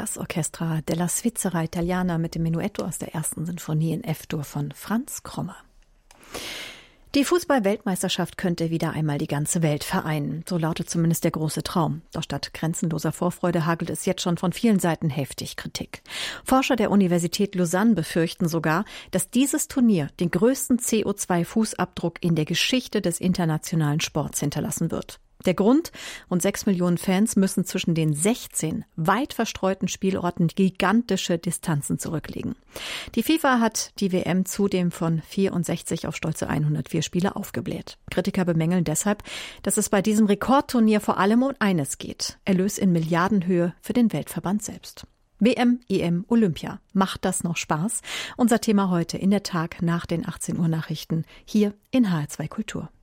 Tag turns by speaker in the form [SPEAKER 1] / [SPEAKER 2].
[SPEAKER 1] das Orchestra della Svizzera Italiana mit dem Menuetto aus der ersten Sinfonie in F-Dur von Franz Krommer. Die Fußball-Weltmeisterschaft könnte wieder einmal die ganze Welt vereinen. So lautet zumindest der große Traum. Doch statt grenzenloser Vorfreude hagelt es jetzt schon von vielen Seiten heftig Kritik. Forscher der Universität Lausanne befürchten sogar, dass dieses Turnier den größten CO2-Fußabdruck in der Geschichte des internationalen Sports hinterlassen wird. Der Grund: rund 6 Millionen Fans müssen zwischen den 16 weit verstreuten Spielorten gigantische Distanzen zurücklegen. Die FIFA hat die WM zudem von 64 auf stolze 104 Spiele aufgebläht. Kritiker bemängeln deshalb, dass es bei diesem Rekordturnier vor allem um eines geht: Erlös in Milliardenhöhe für den Weltverband selbst. WM, EM, Olympia. Macht das noch Spaß? Unser Thema heute in der Tag nach den 18 Uhr Nachrichten hier in HR2 Kultur.